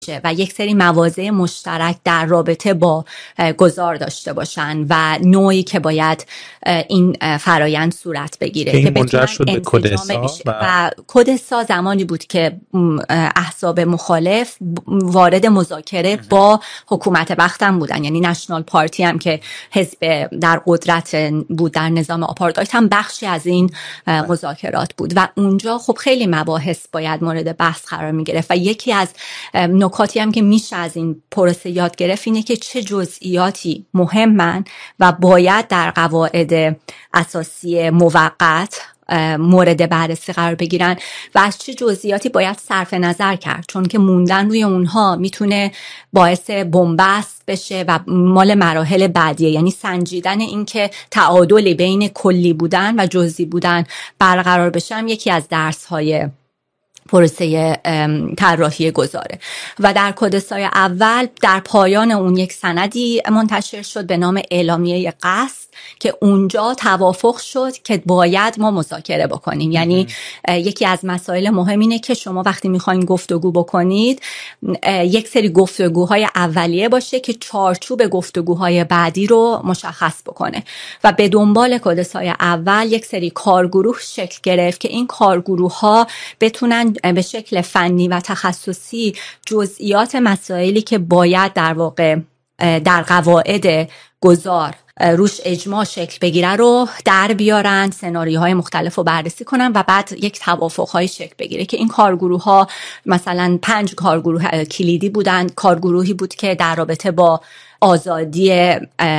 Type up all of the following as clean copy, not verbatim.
و یک سری مواضع مشترک در رابطه با گذار داشته باشن و نوعی که باید این فرایند صورت بگیره که منجر بتونن شد به کد اسا و کد اسا زمانی بود که احزاب مخالف وارد مذاکره با حکومت وقت هم بودن، یعنی نشنال پارتی هم که حزب در قدرت بود در نظام آپارتاید هم بخشی از این مذاکرات بود و اونجا خب خیلی مباحث باید مورد بحث قرار می گرفت و یکی از نکاتی هم که میشه از این پروسه یاد گرفت اینه که چه جزئیاتی مهمن و باید در قواعد اساسی موقت مورد بررسی قرار بگیرن و از چه جزئیاتی باید صرف نظر کرد، چون که موندن روی اونها میتونه باعث بنبست بشه و مال مراحل بعدیه، یعنی سنجیدن این که تعادلی بین کلی بودن و جزئی بودن برقرار بشه هم یکی از درس‌های پروسه طراحی گذاره. و در کدسای اول در پایان اون یک سندی منتشر شد به نام اعلامیه قصد که اونجا توافق شد که باید ما مذاکره بکنیم. یعنی یکی از مسائل مهم اینه که شما وقتی میخواین گفتگو بکنید یک سری گفتگوهای اولیه باشه که چارچوب گفتگوهای بعدی رو مشخص بکنه و به دنبال کدسای اول یک سری کارگروه شکل گرفت که این کارگروه ها بتونن به شکل فنی و تخصصی جزئیات مسائلی که باید در واقع در قواعد گذار روش اجماع شکل بگیره رو در بیارن، سناریوهای مختلف رو بررسی کنن و بعد یک توافقهای شکل بگیره که این کارگروه ها مثلا 5 کارگروه کلیدی بودن. کارگروهی بود که در رابطه با آزادی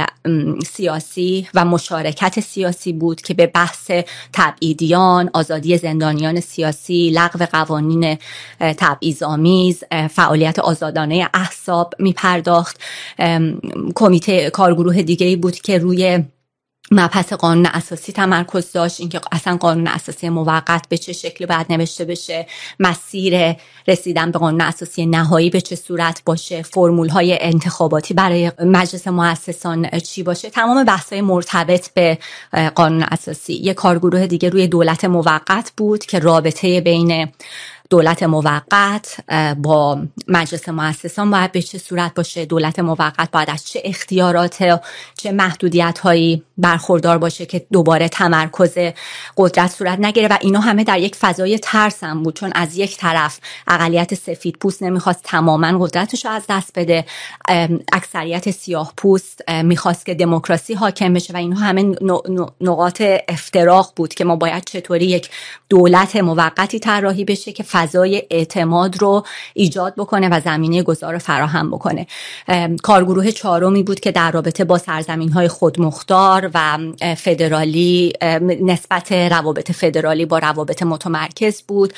سیاسی و مشارکت سیاسی بود که به بحث تبعیدیان، آزادی زندانیان سیاسی، لغو قوانین تبعیض‌آمیز، فعالیت آزادانه احزاب می پرداخت. کمیته کارگروه دیگه‌ای بود که روی مبحث قانون اساسی تمرکز داشت، اینکه اصلا قانون اساسی موقت به چه شکلی باید نوشته بشه، مسیر رسیدن به قانون اساسی نهایی به چه صورت باشه، فرمول‌های انتخاباتی برای مجلس مؤسسان چی باشه، تمام بحث‌های مرتبط به قانون اساسی. یک کارگروه دیگه روی دولت موقت بود که رابطه بین دولت موقت با مجلس مؤسسان باید به چه صورت باشه، دولت موقت باید از چه اختیارات چه محدودیت هایی برخوردار باشه که دوباره تمرکز قدرت صورت نگیره و اینا همه در یک فضای ترس هم بود، چون از یک طرف اقلیت سفید پوست نمیخواست تماما قدرتش رو از دست بده، اکثریت سیاه پوست میخواست که دموکراسی حاکم بشه و اینا همه نقاط افتراق بود که ما باید چطوری یک دولت موقتی طراحی بشه که فضای اعتماد رو ایجاد بکنه و زمینه گذار رو فراهم بکنه. کارگروه چهارمی بود که در رابطه با سرزمین‌های خودمختار و فدرالی، نسبت روابط فدرالی با روابط متمرکز بود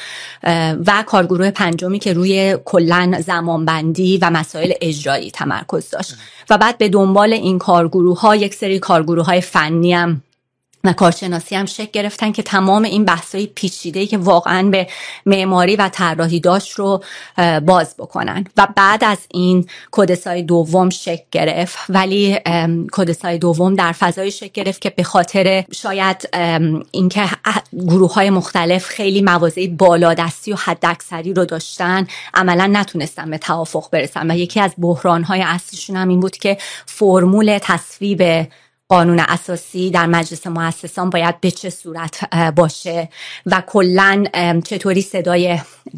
و کارگروه پنجمی که روی کلاً زمانبندی و مسائل اجرایی تمرکز داشت و بعد به دنبال این کارگروه‌ها یک سری کارگروه‌های فنی هم و کارشناسی هم شکل گرفتن که تمام این بحث‌های پیچیده‌ای که واقعاً به معماری و طراحی داشت رو باز بکنن و بعد از این کدسای دوم شکل گرفت. ولی کدسای دوم در فضای شکل گرفت که به خاطر شاید اینکه گروه‌های مختلف خیلی مواضع بالادستی و حداکثری رو داشتن عملاً نتونستن به توافق برسن و یکی از بحران‌های اصلیشون هم این بود که فرمول تصویب قانون اساسی در مجلس مؤسسان باید به چه صورت باشه و کلاً چطوری صدای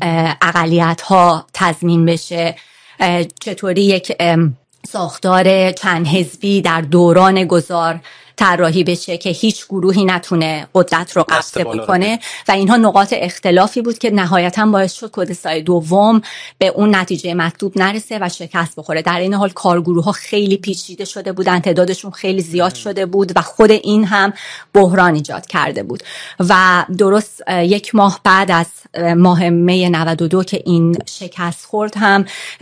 اقلیت‌ها تضمین بشه، چطوری یک ساختار چند حزبی در دوران گذار طراحی بشه که هیچ گروهی نتونه قدرت رو قبضه بکنه و اینها نقاط اختلافی بود که نهایتاً باعث شد کدسای دوم به اون نتیجه مطلوب نرسه و شکست بخوره. در این حال کارگروه‌ها خیلی پیچیده شده بودن، تعدادشون خیلی زیاد شده بود و خود این هم بحران ایجاد کرده بود و درست 1 ماه بعد از ماه می 92 که این شکست خورد هم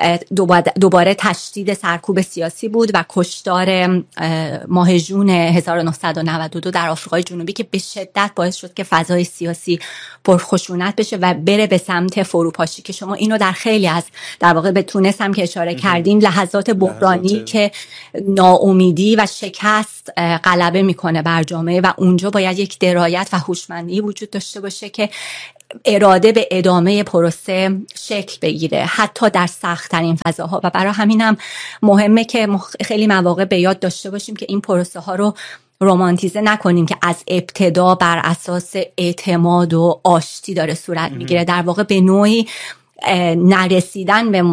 دوباره تشدید سرکوب سیاسی بود و کشتار ماه ژوئن 1992 در آفریقای جنوبی که به شدت باعث شد که فضای سیاسی پرخشونت بشه و بره به سمت فروپاشی که شما اینو در خیلی از در واقع به تونس هم که اشاره کردیم لحظات بحرانی که ناامیدی و شکست غلبه میکنه بر جامعه و اونجا باید یک درایت و هوشمندی وجود داشته باشه که اراده به ادامه پروسه شکل بگیره حتی در سخت‌ترین فضاها. و برای همینم مهمه که خیلی مواقع به یاد داشته باشیم که این پروسه ها رو رمانتیزه نکنیم که از ابتدا بر اساس اعتماد و آشتی داره صورت میگیره. در واقع به نوعی نرسیدن به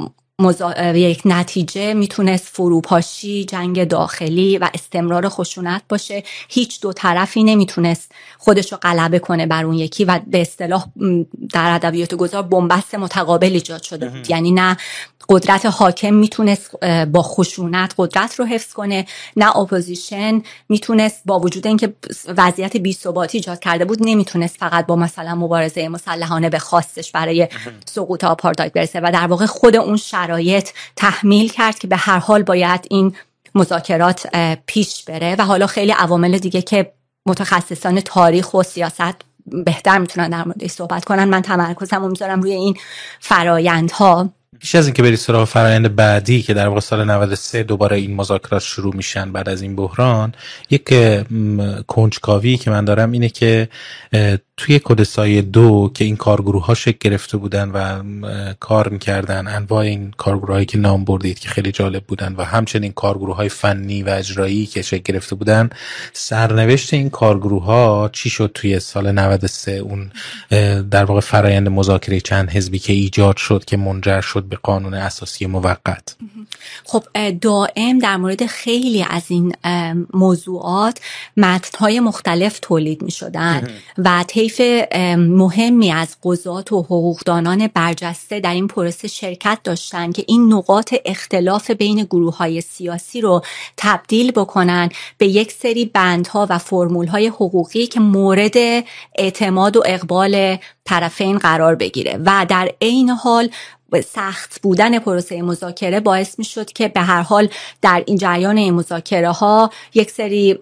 یک نتیجه میتونست فروپاشی، جنگ داخلی و استمرار خشونت باشه. هیچ دو طرفی نمیتونست خودشو غلبه کنه بر اون یکی و به اصطلاح در ادبیات گذار بنبست متقابل ایجاد شده بود. یعنی نه قدرت حاکم میتونست با خشونت قدرت رو حفظ کنه، نه اپوزیشن میتونست با وجود اینکه وضعیت بی‌ثباتی ایجاد کرده بود نمیتونست فقط با مثلا مبارزه مسلحانه به خواستش برای سقوط آپارتاید برسه. و در واقع خود اون شرایط تحمیل کرد که به هر حال باید این مذاکرات پیش بره. و حالا خیلی عوامل دیگه که متخصصان تاریخ و سیاست بهتر میتونن در موردش صحبت کنن، من تمرکزمو میذارم روی این فرایندها. پیش از اینکه بری سراغ فرآیند بعدی که در واقع سال 93 دوباره این مذاکرات شروع میشن بعد از این بحران، یک کنجکاوی که من دارم اینه که توی کدسای 2 که این کارگروه ها شکل گرفته بودن و کار میکردن، انواع این کارگروه هایی که نام بردید که خیلی جالب بودن و همچنین کارگروه های فنی و اجرایی که شکل گرفته بودن، سرنوشت این کارگروه ها چی شد توی سال 93؟ اون در واقع فرآیند مذاکره چند حزبی که ایجاد شد که منجر شد به قانون اساسی موقت. خب دائم در مورد خیلی از این موضوعات متن‌های مختلف تولید می‌شدن و طیف مهمی از قضات و حقوقدانان برجسته در این پروسه شرکت داشتن که این نقاط اختلاف بین گروه‌های سیاسی رو تبدیل بکنن به یک سری بندها و فرمول‌های حقوقی که مورد اعتماد و اقبال طرفین قرار بگیره. و در عین حال سخت بودن پروسه مذاکره باعث می شد که به هر حال در این جریان این مذاکره ها یک سری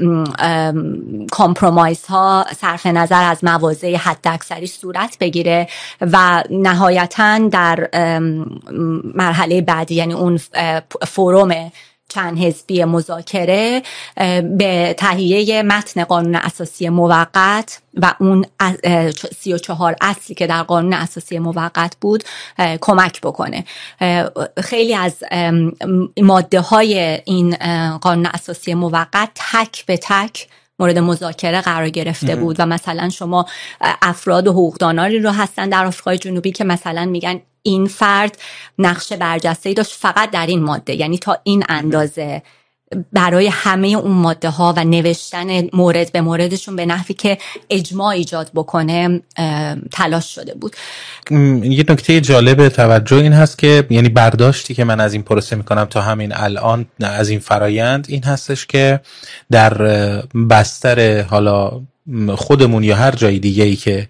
کامپرومایز ها صرف نظر از مواضع حداکثری صورت بگیره و نهایتاً در مرحله بعدی، یعنی اون فوروم چند حزبی مذاکره، به تهیه متن قانون اساسی موقت و اون 34 اصلی که در قانون اساسی موقت بود کمک بکنه. خیلی از ماده های این قانون اساسی موقت تک به تک مورد مذاکره قرار گرفته بود و مثلا شما افراد و حقوقدانانی رو هستن در آفریقای جنوبی که مثلا میگن این فرد نقش برجسته‌ای داشت فقط در این ماده، یعنی تا این اندازه برای همه اون ماده ها و نوشتن مورد به موردشون به نحوی که اجماع ایجاد بکنه تلاش شده بود. یه نکته جالب توجه این هست که یعنی برداشتی که من از این پروسه میکنم تا همین الان از این فرایند این هستش که در بستر حالا خودمون یا هر جای دیگه ای که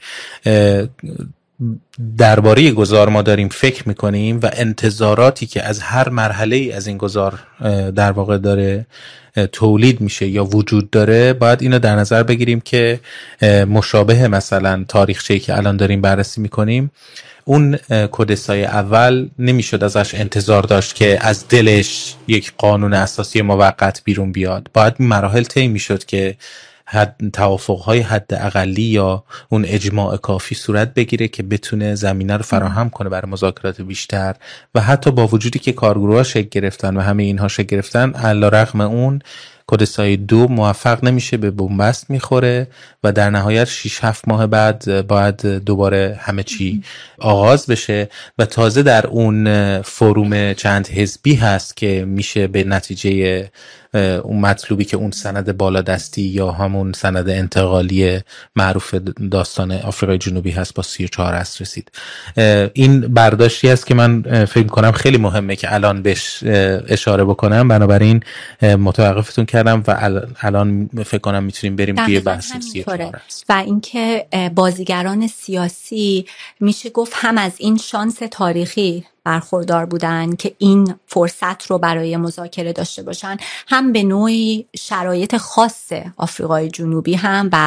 درباره گذار ما داریم فکر میکنیم و انتظاراتی که از هر مرحله از این گذار در واقع داره تولید میشه یا وجود داره، باید اینو در نظر بگیریم که مشابه مثلا تاریخچه‌ای که الان داریم بررسی میکنیم، اون کدسای اول نمیشد ازش انتظار داشت که از دلش یک قانون اساسی موقت بیرون بیاد. باید مراحل طی میشد که توافق‌های حد اقلی یا اون اجماع کافی صورت بگیره که بتونه زمینه رو فراهم کنه برای مذاکرات بیشتر. و حتی با وجودی که کارگروه‌ها شکل گرفتن و همه اینها شکل گرفتن، علی‌رغم اون کدسای 2 موفق نمیشه، به بنبست میخوره و در نهایت 6-7 ماه بعد باید دوباره همه چی آغاز بشه و تازه در اون فروم چند حزبی هست که میشه به نتیجه اون مطلوبی که اون سند بالادستی یا همون سند انتقالی معروف داستان آفریقای جنوبی هست با 34 اصل رسید. این برداشتی است که من فکر کنم خیلی مهمه که الان بهش اشاره بکنم، بنابراین متوقفتون کردم و الان فکر کنم میتونیم بریم توی بحث 34 اصل. و اینکه بازیگران سیاسی میشه گفت هم از این شانس تاریخی برخوردار بودن که این فرصت رو برای مذاکره داشته باشن، هم به نوعی شرایط خاص آفریقای جنوبی هم و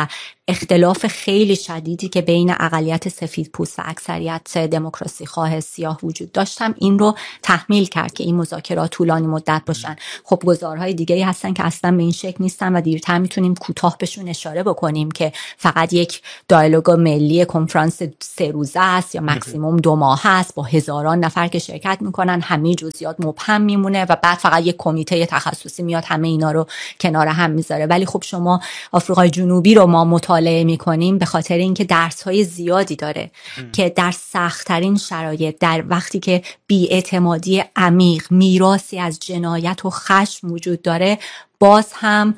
اختلاف خیلی شدیدی که بین اقلیت سفیدپوست و اکثریت دموکراسی خواه سیاه وجود داشتم این رو تحمیل کرد که این مذاکرات طولانی مدت باشن. خب گزارهای دیگه‌ای هستن که اصلا به این شکل نیستن و دیرتر میتونیم کوتاه بهشون اشاره بکنیم که فقط یک دیالوگ ملی کنفرانس 3 روزه است یا مکسیموم 2 ماه است با هزاران نفر که شرکت میکنن، همه جزئیات مبهم میمونه و بعد فقط یک کمیته تخصصی میاد همه اینا رو کنار هم میذاره. ولی خب شما آفریقای جنوبی رو ما مطالعه میکنیم به خاطر اینکه درس‌های زیادی داره که در سخت‌ترین شرایط، در وقتی که بی‌اعتمادی عمیق، میراثی از جنایت و خشم وجود داره، باز هم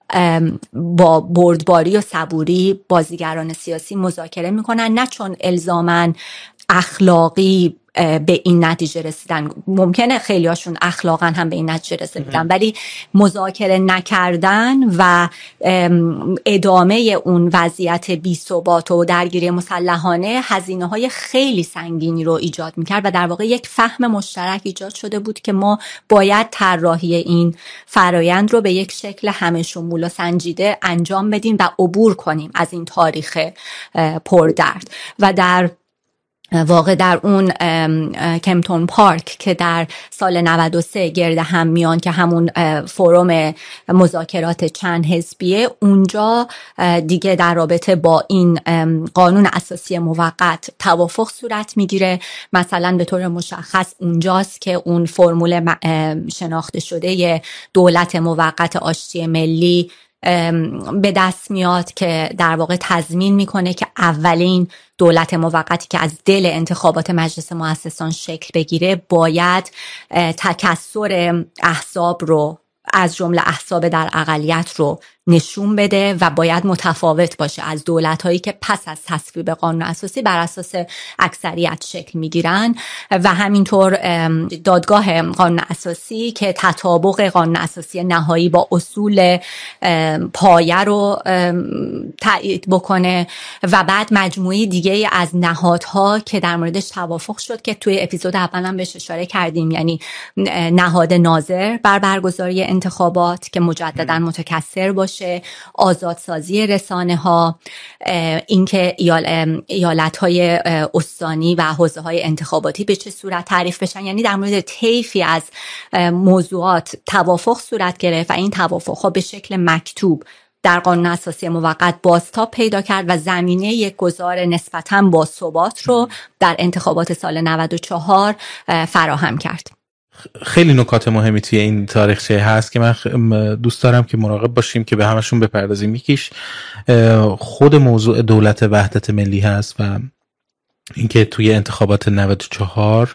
با بردباری و صبوری بازیگران سیاسی مذاکره میکنن، نه چون الزاماً اخلاقی به این نتیجه رسیدن، ممکنه خیلی هاشون اخلاقا هم به این نتیجه رسیدن، ولی مذاکره نکردن و ادامه اون وضعیت بی‌ثبات و درگیری مسلحانه هزینه های خیلی سنگینی رو ایجاد میکرد و در واقع یک فهم مشترک ایجاد شده بود که ما باید طراحی این فرایند رو به یک شکل همه شمول و سنجیده انجام بدیم و عبور کنیم از این تاریخ پردرد. و در واقع در اون کمپتون پارک که در سال 93 گرد هم میان که همون فروم مذاکرات چند حزبیه، اونجا دیگه در رابطه با این قانون اساسی موقت توافق صورت میگیره. مثلا به طور مشخص اونجاست که اون فرمول شناخته شده دولت موقت آشتی ملی به دست میاد که در واقع تضمین میکنه که اولین دولت موقتی که از دل انتخابات مجلس مؤسسان شکل بگیره باید تکثر احزاب رو از جمله احزاب در اقلیت رو نشون بده و باید متفاوت باشه از دولت‌هایی که پس از تصویب قانون اساسی بر اساس اکثریت شکل میگیرن. و همینطور دادگاه قانون اساسی که تطابق قانون اساسی نهایی با اصول پایه رو تایید بکنه و بعد مجموعه دیگه از نهادها که در موردش توافق شد که توی اپیزود اول هم بهش اشاره کردیم، یعنی نهاد ناظر بر برگزاری انتخابات که مجددا متکثر باشه، آزادسازی رسانه‌ها، اینکه ایالت‌های استانی و حوزه‌های انتخاباتی به چه صورت تعریف بشن. یعنی در مورد طیفی از موضوعات توافق صورت گرفت و این توافق‌ها به شکل مکتوب در قانون اساسی موقت بازتاب پیدا کرد و زمینه یک گذار نسبتاً باثبات رو در انتخابات سال 94 فراهم کرد. خیلی نکات مهمی توی این تاریخچه هست که من دوست دارم که مراقب باشیم که به همشون بپردازیم. یکیش خود موضوع دولت وحدت ملی هست و اینکه توی انتخابات 94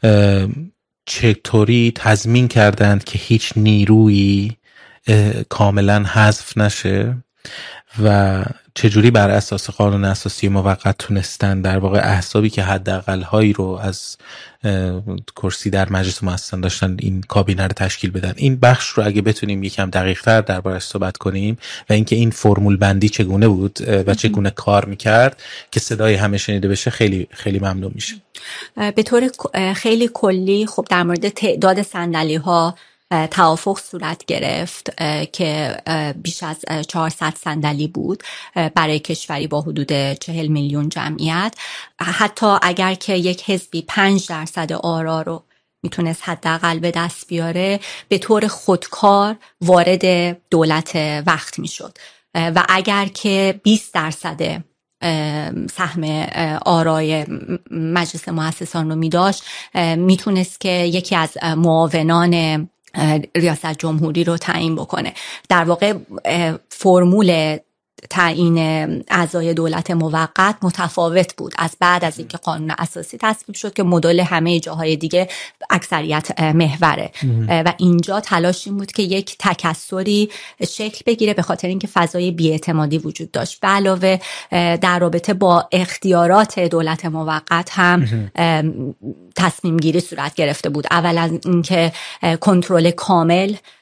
چطوری تضمین کردند که هیچ نیرویی کاملا حذف نشه و چجوری بر اساس قانون اساسی موقت تونستن در واقع احزابی که حداقل هایی رو از کرسی در مجلس مؤسسان داشتن این کابینه رو تشکیل بدن. این بخش رو اگه بتونیم یکم دقیق تر دربارش صحبت کنیم و اینکه این فرمول بندی چگونه بود و چگونه کار میکرد که صدای همه شنیده بشه خیلی خیلی ممنون میشه. به طور خیلی کلی خب در مورد تعداد صندلی ها توافق صورت گرفت که بیش از 400 صندلی بود برای کشوری با حدود 40 میلیون جمعیت. حتی اگر که یک حزبی 5% آرا رو میتونست حداقل به دست بیاره، به طور خودکار وارد دولت وقت میشد و اگر که 20% سهم آرای مجلس مؤسسان رو میداشت، میتونست که یکی از معاونان ریاست جمهوری رو تعیین بکنه. در واقع فرمول تعیین اعضای دولت موقت متفاوت بود از بعد از اینکه قانون اساسی تصویب شد که مدل همه جاهای دیگه اکثریت محوره و اینجا تلاش این بود که یک تکثری شکل بگیره به خاطر اینکه فضای بی‌اعتمادی وجود داشت. به علاوه در رابطه با اختیارات دولت موقت هم تصمیم گیری صورت گرفته بود. اول از اینکه کنترل کامل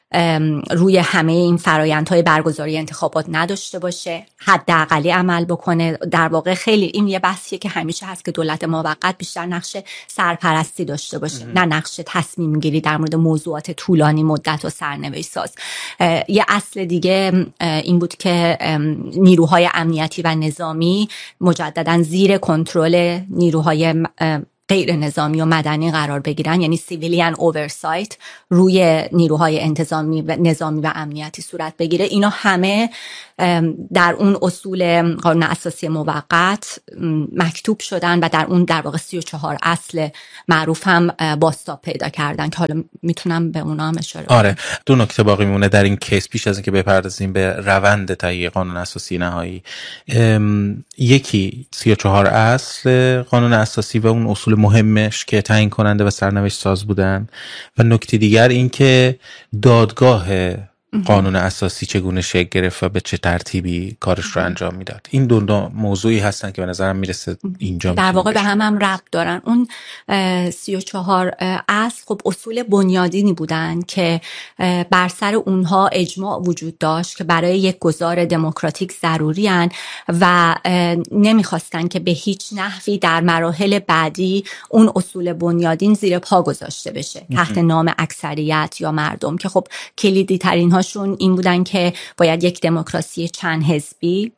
روی همه این فرآیندهای برگزاری انتخابات نداشته باشه، حداقلی عمل بکنه. در واقع خیلی این یه بحثیه که همیشه هست که دولت موقت بیشتر نقش سرپرستی داشته باشه، نه نقش تصمیم گیری در مورد موضوعات طولانی مدت و سرنوشت ساز. یه اصل دیگه این بود که نیروهای امنیتی و نظامی مجددا زیر کنترل نیروهای غیر نظامی و مدنی قرار بگیرن، یعنی سیویلیان اوورسایت روی نیروهای نظامی و امنیتی صورت بگیره. اینا همه در اون اصول قانون اساسی موقت مکتوب شدن و در اون در واقع 34 اصل معروف هم بازتاب پیدا کردن که حالا میتونم به اونا هم اشاره کنم. آره، دو نکته باقی میمونه در این کیس پیش از اینکه بپردازیم به روند تهیه قانون اساسی نهایی. یکی 34 اصل قانون اساسی و اون اصول مهمش که تعیین کننده و سرنوشت ساز بودن، و نکته دیگر این که دادگاه قانون اساسی چگونه شکل گرفت و به چه ترتیبی کارش رو انجام میداد. این دو موضوعی هستن که به نظرم میرسه اینجا در واقع به هم ربط دارن. اون 34 اصل خب اصول بنیادینی بودن که بر سر اونها اجماع وجود داشت که برای یک گذار دموکراتیک ضروری هن و نمیخواستن که به هیچ نحوی در مراحل بعدی اون اصول بنیادین زیر پا گذاشته بشه تحت نام اکثریت یا مردم، که خب کلیدی ترین هاشون این بودن که باید یک دموکراسی چند حزبی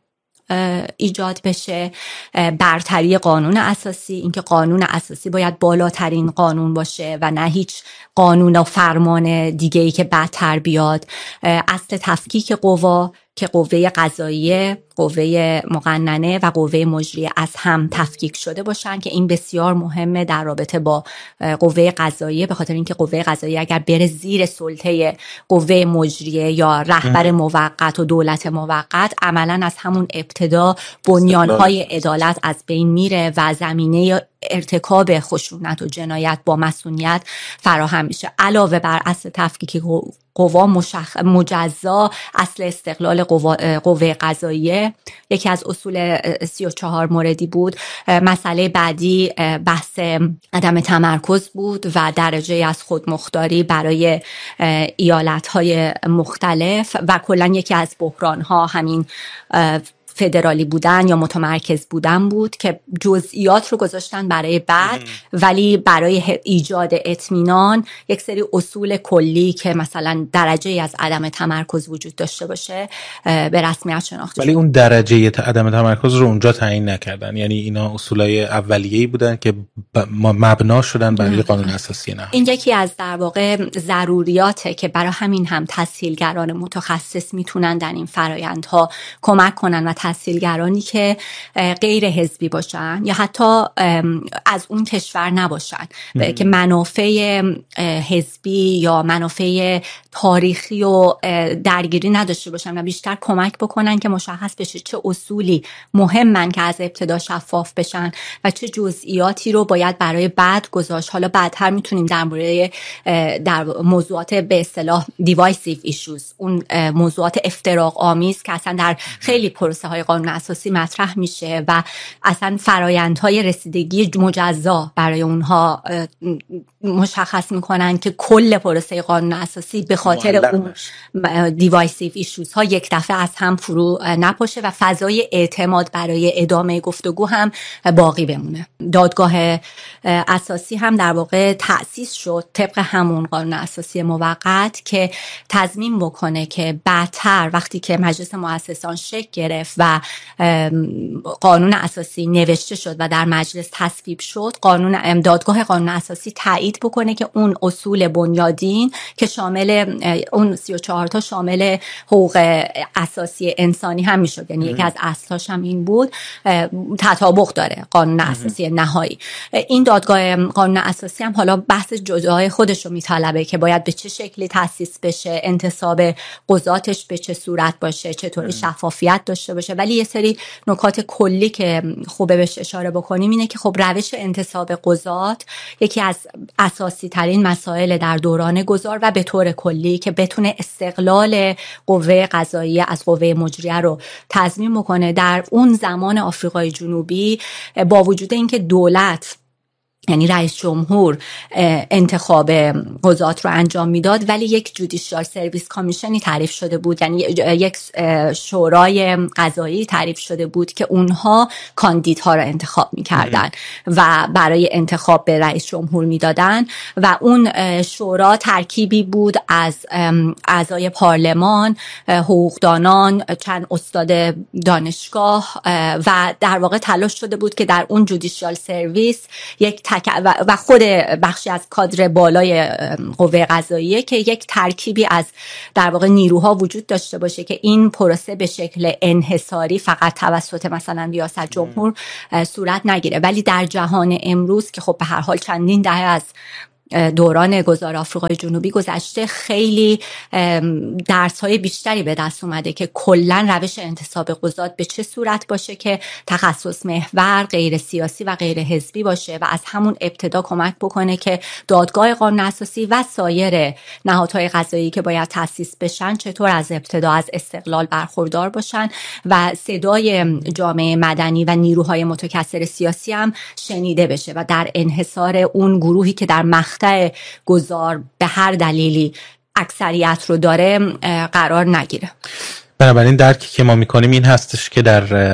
ایجاد بشه، برتری قانون اساسی، اینکه قانون اساسی باید بالاترین قانون باشه و نه هیچ قانون و فرمان دیگه‌ای که بدتر بیاد، اصل تفکیک قوا که قوه قضاییه، قوه مقننه و قوه مجریه از هم تفکیک شده باشن، که این بسیار مهمه در رابطه با قوه قضاییه، به خاطر اینکه قوه قضاییه اگر بره زیر سلطه قوه مجریه یا رهبر موقت و دولت موقت، عملاً از همون ابتدا بنیانهای عدالت از بین میره و زمینه ارتکاب خشونت و جنایت با مسئولیت فراهم میشه. علاوه بر اصل تفکیک قوا مجزا اصل استقلال قوه قضاییه یکی از اصول 34 موردی بود. مسئله بعدی بحث عدم تمرکز بود و درجه از خودمختاری برای ایالت‌های مختلف و کلاً یکی از بحران‌ها همین فدرالی بودن یا متمرکز بودن بود که جزئیات رو گذاشتن برای بعد، ولی برای ایجاد اطمینان یک سری اصول کلی که مثلا درجه از عدم تمرکز وجود داشته باشه به رسمیت شناخته. ولی اون درجه عدم تمرکز رو اونجا تعیین نکردن، یعنی اینا اصولای اولیه‌ای بودن که مبنا شدن برای قانون اساسی نهایی. این یکی از در واقع ضروریاته که برای همین هم تسهیلگران متخصص میتونن در این فرآیندها کمک کنن و تسهیلگرانی که غیر حزبی باشن یا حتی از اون کشور نباشن که منافع حزبی یا منافع تاریخی و درگیری نداشته باشن و بیشتر کمک بکنن که مشخص بشه چه اصولی مهمن که از ابتدا شفاف بشن و چه جزئیاتی رو باید برای بعد گذاشت. حالا بعدتر میتونیم در موضوعات به اصطلاح divisive issues، اون موضوعات افتراق آمیز که اصلا در خیلی پروسه های قانون اساسی مطرح میشه و اصلا فرایندهای رسیدگی مجزا برای اونها مشخص میکنن که کل پروسه قانون اساسی به خاطر اون دیوایسیو ایشوز ها یک دفعه از هم فرو نپاشه و فضای اعتماد برای ادامه گفتگو هم باقی بمونه. دادگاه اساسی هم در واقع تأسیس شد طبق همون قانون اساسی موقت که تضمین بکنه که بعدتر وقتی که مجلس مؤسسان شکل گرفت و قانون اساسی نوشته شد و در مجلس تصویب شد، دادگاه قانون اساسی تایید بکنه که اون اصول بنیادین که شامل اون 34 تا شامل حقوق اساسی انسانی هم میشد، یعنی یکی از اصلاش هم این بود، تطابق داره قانون اساسی نهایی. این دادگاه قانون اساسی هم حالا بحث جدای خودش رو میطلبه که باید به چه شکلی تأسیس بشه، انتصاب قضاتش به چه صورت باشه، چطوری شفافیت داشته باشه. ولی یه سری نکات کلی که خوبه بهش اشاره بکنیم اینه که خب روش انتصاب قضات یکی از اساسی ترین مسائل در دوران گذار و به طور کلی که بتونه استقلال قوه قضاییه از قوه مجریه رو تضمین بکنه. در اون زمان آفریقای جنوبی با وجود اینکه دولت یعنی رئیس جمهور انتخاب قضات رو انجام میداد، ولی یک جودیشیال سرویس کامیشنی تعریف شده بود، یعنی یک شورای قضایی تعریف شده بود که اونها کاندیدها رو انتخاب میکردن و برای انتخاب به رئیس جمهور میدادن و اون شورا ترکیبی بود از اعضای پارلمان، حقوقدانان، چند استاد دانشگاه و در واقع تلاش شده بود که در اون جودیشیال سرویس یک و خود بخشی از کادر بالای قوه قضاییه که یک ترکیبی از در واقع نیروها وجود داشته باشه که این پروسه به شکل انحصاری فقط توسط مثلا ریاست جمهور صورت نگیره. ولی در جهان امروز که خب به هر حال چندین دهه از دوران گذار آفریقای جنوبی گذشته، خیلی درس‌های بیشتری به دست اومده که کلاً روش انتصاب قضات به چه صورت باشه که تخصص محور، غیر سیاسی و غیر حزبی باشه و از همون ابتدا کمک بکنه که دادگاه قانون اساسی و سایر نهادهای قضایی که باید تأسیس بشن چطور از ابتدا از استقلال برخوردار باشن و صدای جامعه مدنی و نیروهای متکثر سیاسی هم شنیده بشه و در انحصار اون گروهی که در گذار به هر دلیلی اکثریت رو داره قرار نگیره. بنابراین درکی که ما میکنیم این هستش که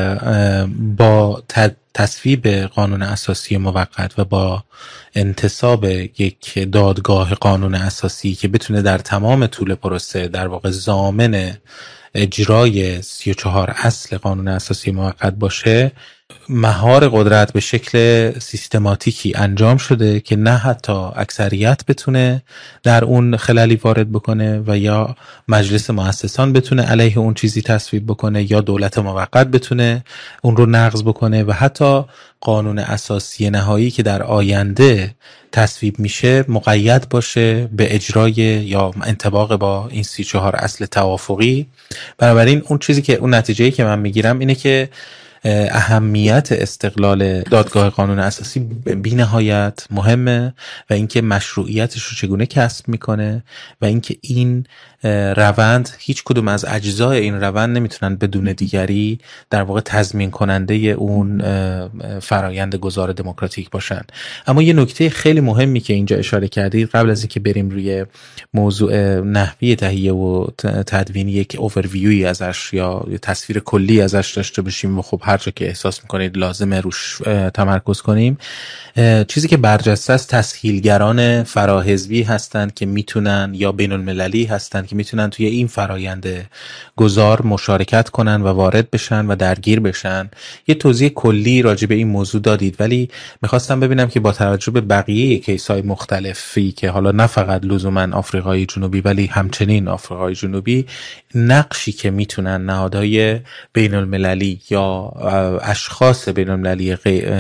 با تصویب قانون اساسی موقت و با انتصاب یک دادگاه قانون اساسی که بتونه در تمام طول پروسه در واقع ضامن اجرای 34 اصل قانون اساسی موقت باشه، مهار قدرت به شکل سیستماتیکی انجام شده که نه حتی اکثریت بتونه در اون خللی وارد بکنه و یا مجلس مؤسسان بتونه علیه اون چیزی تصویب بکنه یا دولت موقت بتونه اون رو نقض بکنه و حتی قانون اساسی نهایی که در آینده تصویب میشه مقید باشه به اجرای یا انطباق با این 34 اصل توافقی. بنابراین اون چیزی که اون نتیجه‌ای که من میگیرم اینه که اهمیت استقلال دادگاه قانون اساسی بی نهایت مهمه و اینکه مشروعیتش رو چگونه کسب میکنه و اینکه این روند، هیچ کدوم از اجزای این روند نمیتونن بدون دیگری در واقع تضمین کننده اون فرایند گذار دموکراتیک باشن. اما یه نکته خیلی مهمی که اینجا اشاره کردید قبل از اینکه بریم روی موضوع نحوه تهیه و تدوین یک اوورویوی ازش یا تصویر کلی ازش داشته باشیم و خب هر جا که احساس میکنید لازمه روش تمرکز کنیم، چیزی که برجسته است تسهیلگران فراحزبی هستند که میتونن یا بین المللی هستند که میتونن توی این فرایند گذار مشارکت کنن و وارد بشن و درگیر بشن. یه توضیح کلی راجع به این موضوع دادید، ولی میخواستم ببینم که با توجه به بقیه کیس‌های مختلفی که حالا نه فقط لزوما آفریقای جنوبی ولی همچنین آفریقای جنوبی، نقشی که میتونن نهادهای بین المللی یا اشخاص بین المللی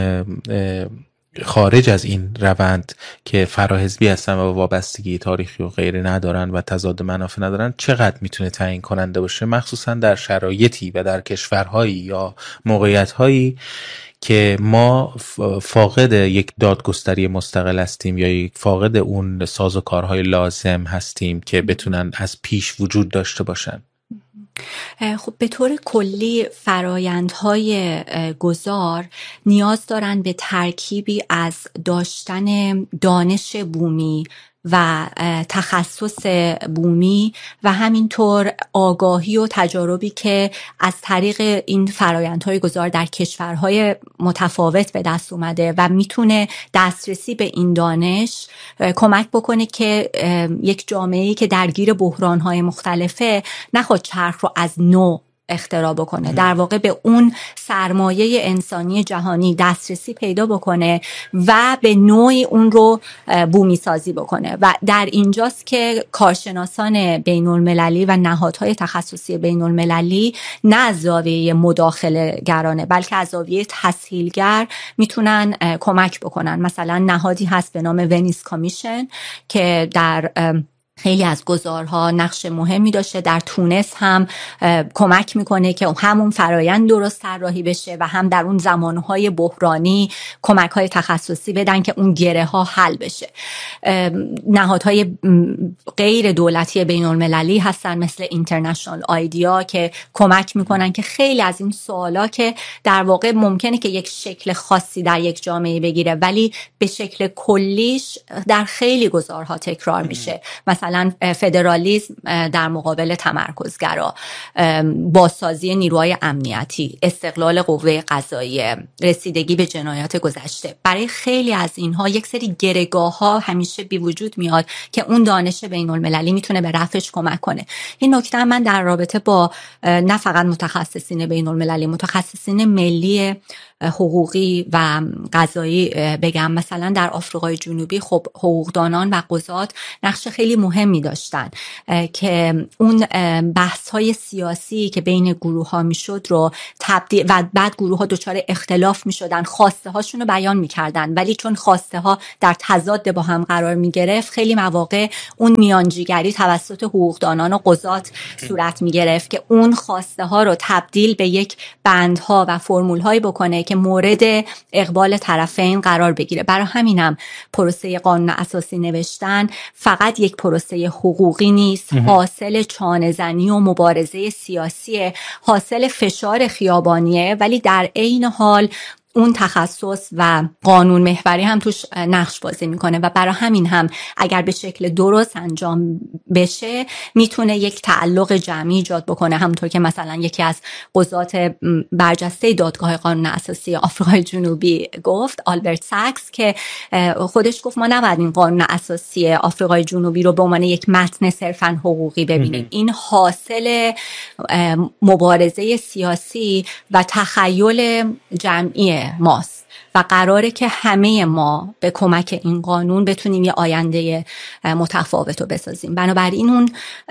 خارج از این روند که فراحزبی هستن و وابستگی تاریخی و غیره ندارن و تضاد منافع ندارن چقدر میتونه تعیین کننده باشه، مخصوصا در شرایطی و در کشورهایی یا موقعیتهایی که ما فاقد یک دادگستری مستقل هستیم یا یک فاقد اون سازوکارهای لازم هستیم که بتونن از پیش وجود داشته باشن. خب به طور کلی فرایندهای گذار نیاز دارن به ترکیبی از داشتن دانش بومی و تخصص بومی و همینطور آگاهی و تجاربی که از طریق این فرایندهای گذار در کشورهای متفاوت به دست اومده و میتونه دسترسی به این دانش کمک بکنه که یک جامعه‌ای که درگیر بحرانهای مختلفه نخواد چرخ رو از نو اختراع بکنه، در واقع به اون سرمایه انسانی جهانی دسترسی پیدا بکنه و به نوعی اون رو بومی سازی بکنه. و در اینجاست که کارشناسان بین المللی و نهادهای تخصصی بین المللی نه از زاویه مداخله گرانه بلکه از زاویه تسهیلگر میتونن کمک بکنن. مثلا نهادی هست به نام ونیس کامیشن که در خیلی از گذارها نقش مهمی داشته. در تونس هم کمک میکنه که همون فرایند درست طراحی بشه و هم در اون زمانهای بحرانی کمک‌های تخصصی بدن که اون گره ها حل بشه. نهادهای غیر دولتی بین المللی هستن مثل اینترنشنال آیدیا که کمک میکنن که خیلی از این سوالا که در واقع ممکنه که یک شکل خاصی در یک جامعه بگیره ولی به شکل کلیش در خیلی گذارها تکرار میشه. مثلا فدرالیسم در مقابل تمرکزگرا، بازسازی نیروهای امنیتی، استقلال قوه قضاییه، رسیدگی به جنایات گذشته. برای خیلی از اینها یک سری گرهگاه ها همیشه بی وجود میاد که اون دانش بین المللی میتونه به رفعش کمک کنه. این نکته من در رابطه با نه فقط متخصصین بین المللی، متخصصین ملی حقوقی و قضایی بگم. مثلا در آفریقای جنوبی خب حقوقدانان و قضات نقش خیلی مهمی داشتن که اون بحث های سیاسی که بین گروه ها میشد رو تبدیل و بعد گروه ها دچار اختلاف میشدن، خواسته هاشون رو بیان میکردن ولی چون خواسته ها در تضاد با هم قرار میگرفت خیلی مواقع اون میانجیگری توسط حقوقدانان و قضات صورت میگرفت که اون خواسته ها رو تبدیل به یک بندها و فرمول هایی بکنه که مورد اقبال طرفین قرار بگیره. برای همینم پروسه قانون اساسی نوشتن فقط یک پروسه حقوقی نیست، حاصل چانه‌زنی و مبارزه سیاسی، حاصل فشار خیابانیه، ولی در عین حال اون تخصص و قانون محوری هم توش نقش بازی میکنه و برای همین هم اگر به شکل درست انجام بشه میتونه یک تعلق جمعی ایجاد بکنه. همونطور که مثلا یکی از قضات برجسته دادگاه قانون اساسی آفریقای جنوبی گفت، آلبرت ساکس، که خودش گفت ما نباید این قانون اساسی آفریقای جنوبی رو به عنوان یک متن صرفاً حقوقی ببینیم. این حاصل مبارزه سیاسی و تخیل جمعی ماست و قراره که همه ما به کمک این قانون بتونیم یه آینده متفاوت رو بسازیم. بنابراین اون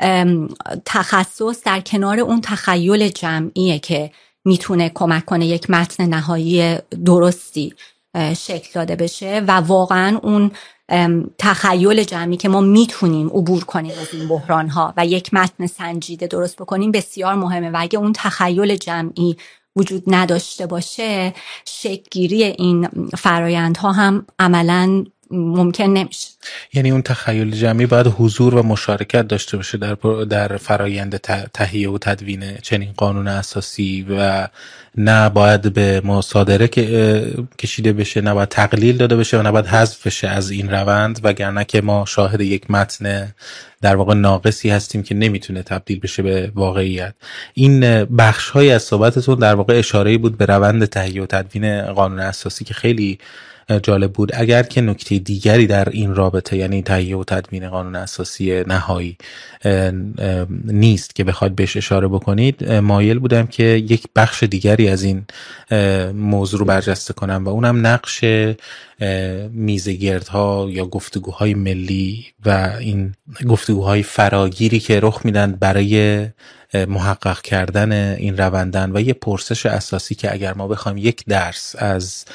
تخصص در کنار اون تخیل جمعیه که میتونه کمک کنه یک متن نهایی درستی شکل داده بشه و واقعا اون تخیل جمعی که ما میتونیم عبور کنیم از این بحران ها و یک متن سنجیده درست بکنیم بسیار مهمه و اگه اون تخیل جمعی وجود نداشته باشه شکل‌گیری این فرایندها هم عملاً ممکن نمیشه. یعنی اون تخیل جمعی باید حضور و مشارکت داشته باشه در فرایند تهیه و تدوین چنین قانون اساسی و نه باید به مصادره کشیده بشه، نه باید تقلیل داده بشه و نه باید حذف بشه از این روند، وگرنه که ما شاهد یک متن در واقع ناقصی هستیم که نمیتونه تبدیل بشه به واقعیت. این بخش‌های از صحبتتون در واقع اشاره‌ای بود به روند تهیه و تدوین قانون اساسی که خیلی جالب بود. اگر که نکته دیگری در این رابطه یعنی تهیه و تدوین قانون اساسی نهایی نیست که بخواد بهش اشاره بکنید، مایل بودم که یک بخش دیگری از این موضوع رو برجسته کنم و اونم نقش میزگردها یا گفتگوهای ملی و این گفتگوهای فراگیری که رخ میدن برای محقق کردن این روندن و یه پرسش اساسی که اگر ما بخوایم یک درس از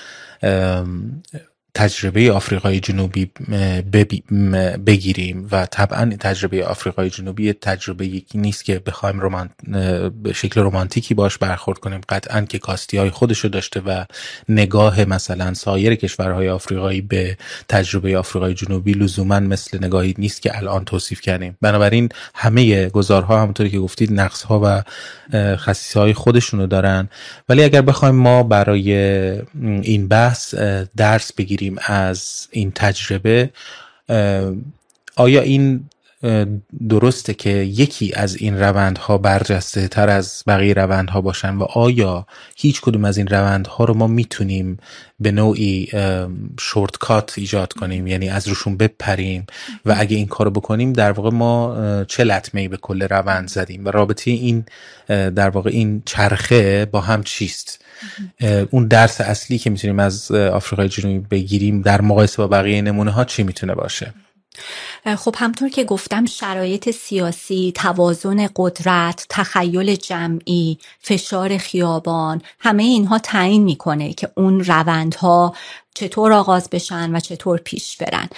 تجربه آفریقای جنوبی بگیریم و طبعا تجربه آفریقای جنوبی تجربه یکی نیست که بخوایم به شکل رمانتیکی باش برخورد کنیم، قطعا که کاستی‌های خودشو داشته و نگاه مثلا سایر کشورهای آفریقایی به تجربه آفریقای جنوبی لزوما مثل نگاهی نیست که الان توصیف کردیم. بنابراین همه گزارها همونطوری که گفتید نقص‌ها و خصیصه‌های خودشونو دارن، ولی اگر بخوایم ما برای این بحث درس بگیریم از این تجربه، آیا این درسته که یکی از این روندها برجسته تر از بقیه روندها باشن و آیا هیچ کدوم از این روندها رو ما میتونیم به نوعی شورتکات ایجاد کنیم، یعنی از روشون بپریم و اگه این کارو بکنیم در واقع ما چه لطمه‌ای به کل روند زدیم و رابطه این در واقع این چرخه با هم چیست؟ اون درس اصلی که میتونیم از آفریقای جنوبی بگیریم در مقایسه با بقیه نمونه ها چی میتونه باشه؟ خب همطور که گفتم شرایط سیاسی، توازن قدرت، تخیل جمعی، فشار خیابان، همه اینها تعیین میکنه که اون روندها چطور آغاز بشن و چطور پیش برن.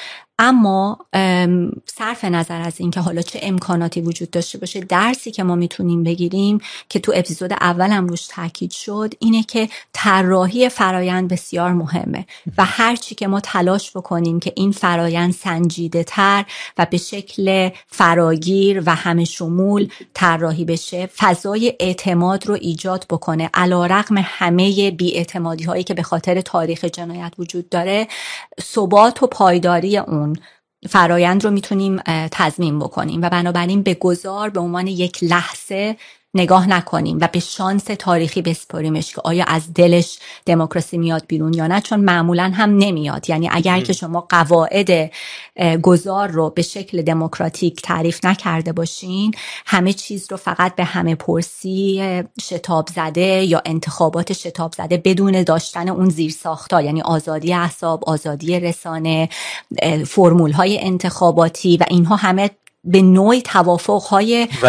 اما صرف نظر از این که حالا چه امکاناتی وجود داشته باشه، درسی که ما میتونیم بگیریم که تو اپیزود اولم روش تاکید شد اینه که طراحی فرایند بسیار مهمه و هر چی که ما تلاش بکنیم که این فرایند سنجیده تر و به شکل فراگیر و همه شمول طراحی بشه، فضای اعتماد رو ایجاد بکنه. علیرغم همه بی‌اعتمادی هایی که به خاطر تاریخ جنایت وجود داره، ثبات و پایداری اون فرایند رو میتونیم تضمین بکنیم و بنابراین به گذار به عنوان یک لحظه نگاه نکنیم و به شانس تاریخی بسپاریمش که آیا از دلش دموکراسی میاد بیرون یا نه، چون معمولا هم نمیاد. یعنی اگر که شما قواعد گذار رو به شکل دموکراتیک تعریف نکرده باشین، همه چیز رو فقط به همه پرسی شتاب زده یا انتخابات شتاب زده بدون داشتن اون زیرساخت‌ها، یعنی آزادی احزاب، آزادی رسانه، فرمول‌های انتخاباتی و اینها همه به نوعی توافق‌های و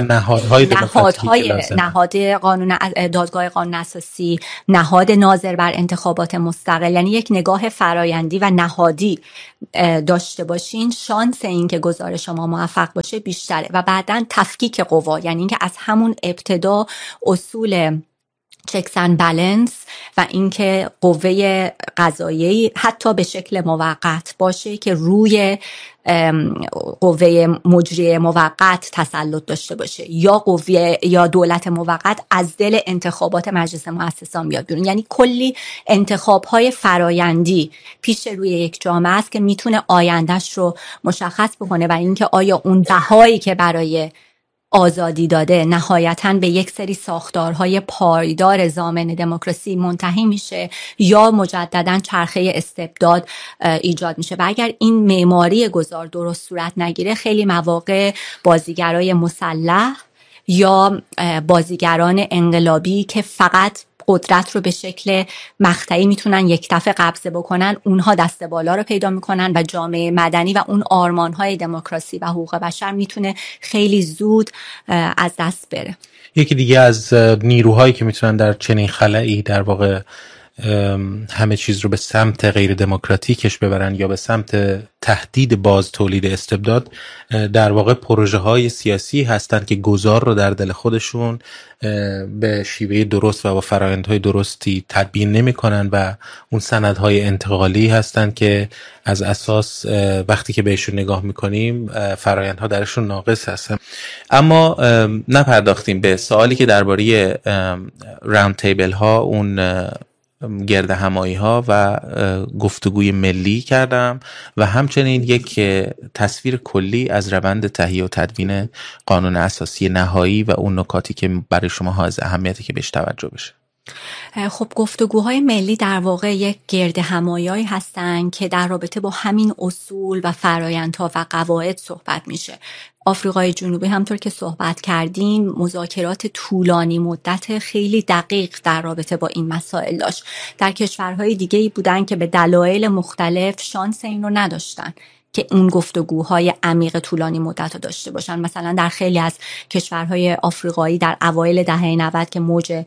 نهاد قانون دادگاه قانون اساسی، نهاد ناظر بر انتخابات مستقل، یعنی یک نگاه فرایندی و نهادی داشته باشین، شانس این که گزارش شما موفق باشه بیشتره. و بعداً تفکیک قوا، یعنی اینکه از همون ابتدا اصول چکس اند بالانس و اینکه قوه قضاییه حتی به شکل موقت باشه که روی قوه مجریه موقت تسلط داشته باشه، یا قوه یا دولت موقت از دل انتخابات مجلس مؤسسان بیاد بیرون. یعنی کلی انتخاب‌های فرایندی پیش روی یک جامعه است که میتونه آیندهش رو مشخص بکنه و اینکه آیا اون بهایی که برای آزادی داده نهایتاً به یک سری ساختارهای پایدار ضامن دموکراسی منتهی میشه یا مجدداً چرخه استبداد ایجاد میشه. و اگر این معماری گذار درست صورت نگیره، خیلی مواقع بازیگرای مسلح یا بازیگران انقلابی که فقط قدرت رو به شکل مقطعی میتونن یک دفعه قبضه بکنن، اونها دست بالا رو پیدا میکنن و جامعه مدنی و اون آرمانهای دموکراسی و حقوق بشر میتونه خیلی زود از دست بره. یکی دیگه از نیروهایی که میتونن در چنین خلایی در واقع همه چیز رو به سمت غیر دموکراتیکش ببرن یا به سمت تهدید باز تولید استبداد، در واقع پروژه های سیاسی هستند که گذار رو در دل خودشون به شیوه درست و با فرآیندهای درستی تدبیر نمی کنن و اون سندهای انتقالی هستند که از اساس وقتی که بهشون نگاه میکنیم فرآیندها درشون ناقص هستن. اما نپرداختیم به سوالی که درباره راوند تیبل ها، اون گرد همایی ها و گفتگوی ملی کردم و همچنین یک تصویر کلی از روند تهیه و تدوین قانون اساسی نهایی و اون نکاتی که برای شما از اهمیتی که بهش توجه بشه. خب گفتگوهای ملی در واقع یک گرد همایی هستن که در رابطه با همین اصول و فرآیندها و قواعد صحبت میشه. آفریقای جنوبی همطور که صحبت کردیم مذاکرات طولانی مدت خیلی دقیق در رابطه با این مسائل داشت. در کشورهای دیگه‌ای بودن که به دلایل مختلف شانس این رو نداشتن که اون گفتگوهای عمیق طولانی مدت رو داشته باشن. مثلا در خیلی از کشورهای آفریقایی در اوایل دهه 90 که موج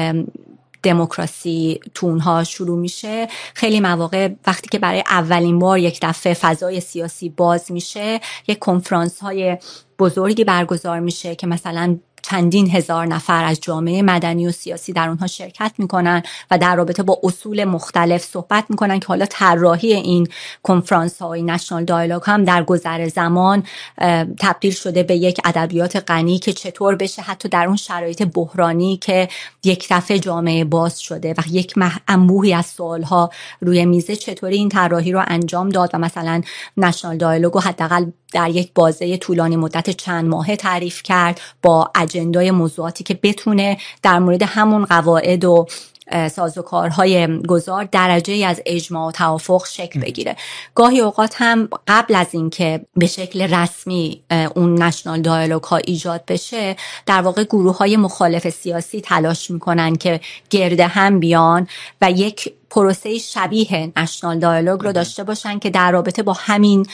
دموکراسی تونها شروع میشه، خیلی مواقع وقتی که برای اولین بار یک دفعه فضای سیاسی باز میشه، یک کنفرانس های بزرگی برگزار میشه که مثلا چندین هزار نفر از جامعه مدنی و سیاسی در اونها شرکت میکنن و در رابطه با اصول مختلف صحبت میکنن که حالا طراحی این کنفرانس های نشنال دایالوگ هم در گذر زمان تبدیل شده به یک ادبیات غنی که چطور بشه حتی در اون شرایط بحرانی که یک دفعه جامعه باز شده و یک انبوهی از سوالها روی میزه، چطوری این طراحی رو انجام داد و مثلا نشنال دایالوگ رو حداقل در یک بازه طولانی مدت چند ماهه تعریف کرد با اجندای موضوعاتی که بتونه در مورد همون قواعد و سازوکارهای گذار درجه‌ای از اجماع و توافق شکل بگیره. گاهی اوقات هم قبل از اینکه به شکل رسمی اون نشنال دایالوگ ها ایجاد بشه، در واقع گروه‌های مخالف سیاسی تلاش میکنن که گرد هم بیان و یک پروسه شبیه نشنال دایالوگ رو داشته باشن که در رابطه با همین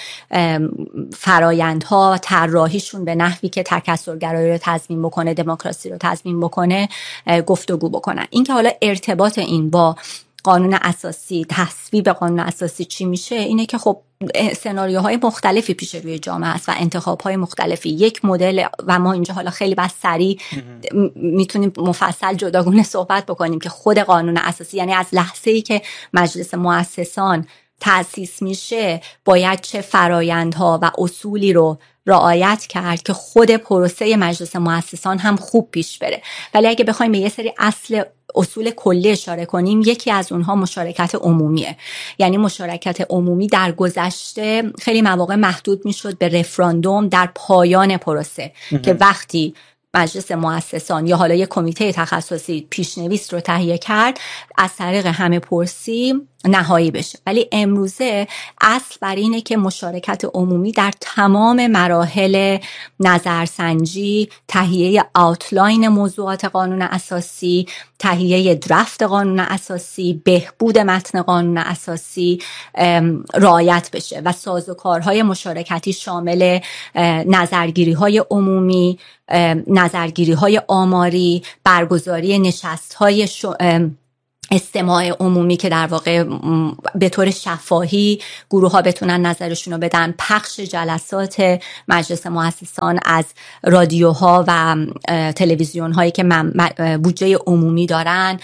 فرایندها طراحیشون به نحوی که تکثرگرایی رو تضمین بکنه، دموکراسی رو تضمین بکنه، گفتگو بکنن. این که حالا ارتباط این با قانون اساسی، تصویب قانون اساسی چی میشه، اینه که خب سناریوهای مختلفی پیش روی جامعه است و انتخاب‌های مختلفی. یک مدل، و ما اینجا حالا خیلی بس سریع میتونیم مفصل جداگونه صحبت بکنیم که خود قانون اساسی، یعنی از لحظه‌ای که مجلس مؤسسان تأسیس میشه باید چه فرایندها و اصولی رو رعایت کرد که خود پروسه مجلس مؤسسان هم خوب پیش بره. ولی اگه بخوایم به یه سری اصول کلی اشاره کنیم، یکی از اونها مشارکت عمومیه. یعنی مشارکت عمومی در گذشته خیلی مواقع محدود میشد به رفراندوم در پایان پروسه که وقتی مجلس مؤسسان یا حالا یک کمیته تخصصی پیشنویس رو تهیه کرد از طریق همه پرسی نهایی بشه. ولی امروزه اصل بر اینه که مشارکت عمومی در تمام مراحل نظرسنجی، تهیه آوتلاین موضوعات قانون اساسی، تهیه درفت قانون اساسی، بهبود متن قانون اساسی رعایت بشه و سازوکارهای مشارکتی شامل نظرگیری‌های عمومی، نظرگیری‌های آماری، برگزاری نشست‌های استماع عمومی که در واقع به طور شفاهی گروه ها بتونن نظرشون رو بدن، پخش جلسات مجلس مؤسسان از رادیوها و تلویزیون هایی که بودجه عمومی دارن،